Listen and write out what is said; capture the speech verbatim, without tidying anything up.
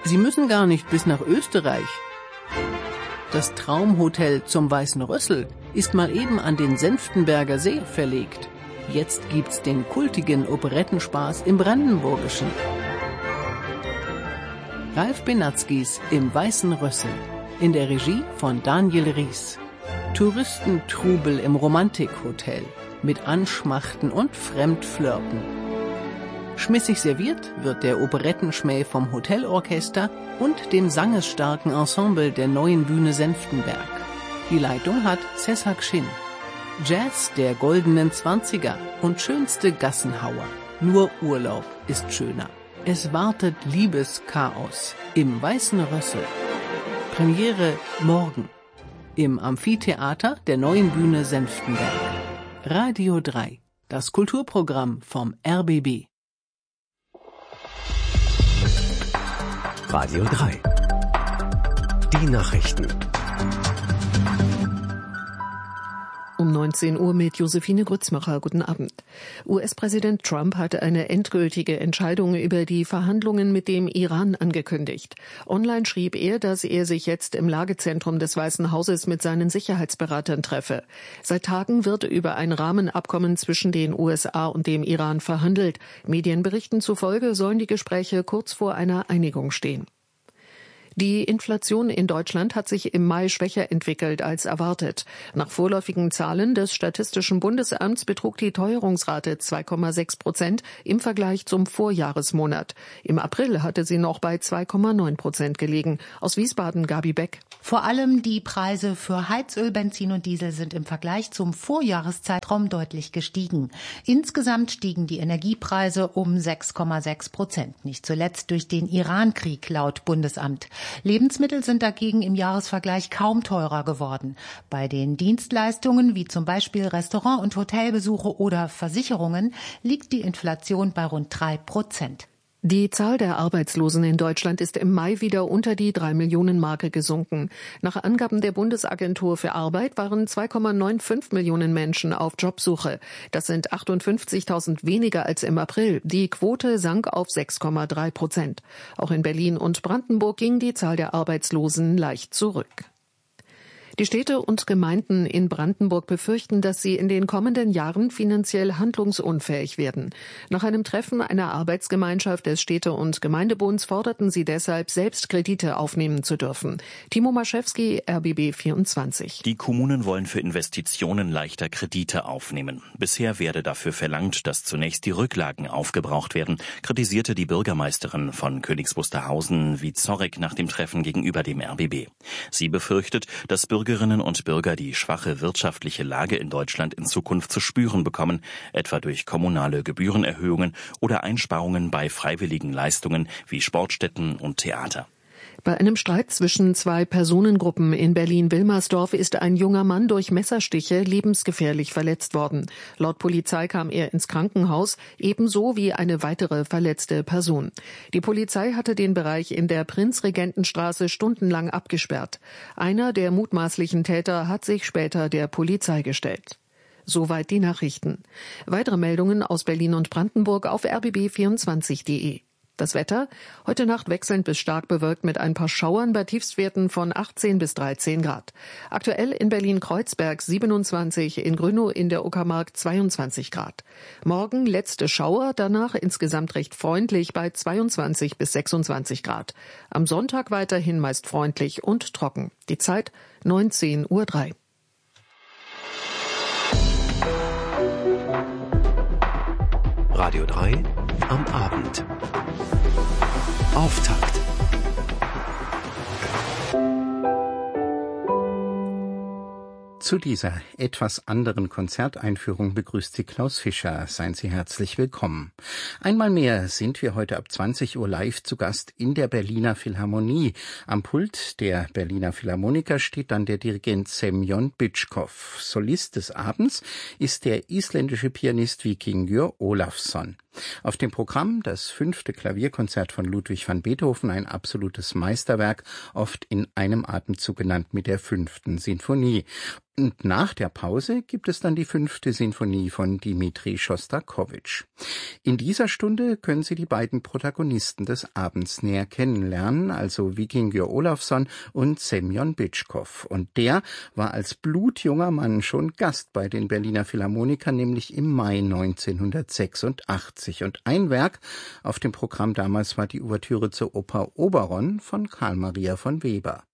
Sie müssen gar nicht bis nach Österreich. Das Traumhotel zum Weißen Rössel ist mal eben an den Senftenberger See verlegt. Jetzt gibt's den kultigen Operettenspaß im Brandenburgischen. Ralf Benatzkis im Weißen Rössel, in der Regie von Daniel Ries. Touristentrubel im Romantikhotel, mit Anschmachten und Fremdflirten. Schmissig serviert wird der Operettenschmäh vom Hotelorchester und dem sangesstarken Ensemble der Neuen Bühne Senftenberg. Die Leitung hat Cesar Gschin. Jazz der goldenen Zwanziger und schönste Gassenhauer. Nur Urlaub ist schöner. Es wartet Liebeschaos im Weißen Rössel. Premiere morgen im Amphitheater der Neuen Bühne Senftenberg. Radio drei, das Kulturprogramm vom R B B. Radio drei. Die Nachrichten. Um neunzehn Uhr mit Josephine Grützmacher. Guten Abend. U S-Präsident Trump hatte eine endgültige Entscheidung über die Verhandlungen mit dem Iran angekündigt. Online schrieb er, dass er sich jetzt im Lagezentrum des Weißen Hauses mit seinen Sicherheitsberatern treffe. Seit Tagen wird über ein Rahmenabkommen zwischen den U S A und dem Iran verhandelt. Medienberichten zufolge sollen die Gespräche kurz vor einer Einigung stehen. Die Inflation in Deutschland hat sich im Mai schwächer entwickelt als erwartet. Nach vorläufigen Zahlen des Statistischen Bundesamts betrug die Teuerungsrate zwei Komma sechs Prozent im Vergleich zum Vorjahresmonat. Im April hatte sie noch bei zwei Komma neun Prozent gelegen. Aus Wiesbaden Gabi Beck. Vor allem die Preise für Heizöl, Benzin und Diesel sind im Vergleich zum Vorjahreszeitraum deutlich gestiegen. Insgesamt stiegen die Energiepreise um sechs Komma sechs Prozent. Nicht zuletzt durch den Iran-Krieg laut Bundesamt. Lebensmittel sind dagegen im Jahresvergleich kaum teurer geworden. Bei den Dienstleistungen wie zum Beispiel Restaurant- und Hotelbesuche oder Versicherungen liegt die Inflation bei rund drei Prozent. Die Zahl der Arbeitslosen in Deutschland ist im Mai wieder unter die drei Millionen Marke gesunken. Nach Angaben der Bundesagentur für Arbeit waren zwei Komma fünfundneunzig Millionen Menschen auf Jobsuche. Das sind achtundfünfzigtausend weniger als im April. Die Quote sank auf sechs Komma drei Prozent. Auch in Berlin und Brandenburg ging die Zahl der Arbeitslosen leicht zurück. Die Städte und Gemeinden in Brandenburg befürchten, dass sie in den kommenden Jahren finanziell handlungsunfähig werden. Nach einem Treffen einer Arbeitsgemeinschaft des Städte- und Gemeindebunds forderten sie deshalb, selbst Kredite aufnehmen zu dürfen. Timo Maschewski, R B B vierundzwanzig. Die Kommunen wollen für Investitionen leichter Kredite aufnehmen. Bisher werde dafür verlangt, dass zunächst die Rücklagen aufgebraucht werden, kritisierte die Bürgermeisterin von Königs Wusterhausen, nach dem Treffen gegenüber dem R B B. Sie befürchtet, dass Bürger Bürgerinnen und Bürger die schwache wirtschaftliche Lage in Deutschland in Zukunft zu spüren bekommen, etwa durch kommunale Gebührenerhöhungen oder Einsparungen bei freiwilligen Leistungen wie Sportstätten und Theater. Bei einem Streit zwischen zwei Personengruppen in Berlin-Wilmersdorf ist ein junger Mann durch Messerstiche lebensgefährlich verletzt worden. Laut Polizei kam er ins Krankenhaus, ebenso wie eine weitere verletzte Person. Die Polizei hatte den Bereich in der Prinzregentenstraße stundenlang abgesperrt. Einer der mutmaßlichen Täter hat sich später der Polizei gestellt. Soweit die Nachrichten. Weitere Meldungen aus Berlin und Brandenburg auf r b b vierundzwanzig punkt de. Das Wetter? Heute Nacht wechselnd bis stark bewölkt mit ein paar Schauern bei Tiefstwerten von achtzehn bis dreizehn Grad. Aktuell in Berlin-Kreuzberg siebenundzwanzig, in Grünow in der Uckermark zweiundzwanzig Grad. Morgen letzte Schauer, danach insgesamt recht freundlich bei zweiundzwanzig bis sechsundzwanzig Grad. Am Sonntag weiterhin meist freundlich und trocken. Die Zeit neunzehn Uhr drei. Radio drei am Abend. Auftakt. Zu dieser etwas anderen Konzerteinführung begrüßt Sie Klaus Fischer. Seien Sie herzlich willkommen. Einmal mehr sind wir heute ab zwanzig Uhr live zu Gast in der Berliner Philharmonie. Am Pult der Berliner Philharmoniker steht dann der Dirigent Semjon Bychkov. Solist des Abends ist der isländische Pianist Víkingur Ólafsson. Auf dem Programm das fünfte Klavierkonzert von Ludwig van Beethoven, ein absolutes Meisterwerk, oft in einem Atemzug genannt mit der fünften Sinfonie. Und nach der Pause gibt es dann die fünfte Sinfonie von Dmitri Schostakowitsch. In dieser Stunde können Sie die beiden Protagonisten des Abends näher kennenlernen, also Wikingur Olafsson und Semjon Bitschkov. Und der war als blutjunger Mann schon Gast bei den Berliner Philharmonikern, nämlich im Mai neunzehnhundertsechsundachtzig. Und ein Werk auf dem Programm damals war die Ouvertüre zur Oper Oberon von Carl Maria von Weber.